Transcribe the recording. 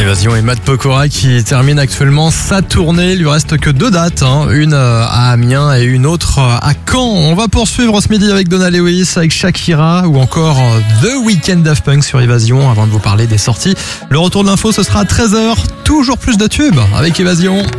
Évasion et Matt Pokora qui termine actuellement sa tournée. Il lui reste que 2 dates, une à Amiens et une autre à Caen. On va poursuivre ce midi avec Donna Lewis, avec Shakira ou encore The Weeknd Daft Punk sur Évasion avant de vous parler des sorties. Le retour de l'info, ce sera à 13h. Toujours plus de tubes avec Évasion.